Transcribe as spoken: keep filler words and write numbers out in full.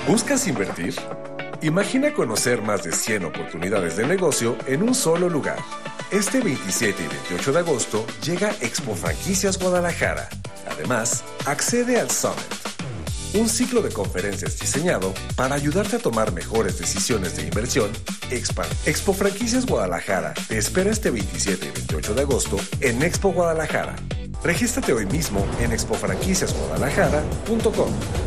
¿Buscas invertir? Imagina conocer más de cien oportunidades de negocio en un solo lugar. Este veintisiete y veintiocho de agosto llega Expo Franquicias Guadalajara. Además, accede al Summit, un ciclo de conferencias diseñado para ayudarte a tomar mejores decisiones de inversión. Expand. Expo Franquicias Guadalajara te espera este veintisiete y veintiocho de agosto en Expo Guadalajara. Regístrate hoy mismo en expo franquicias guadalajara punto com.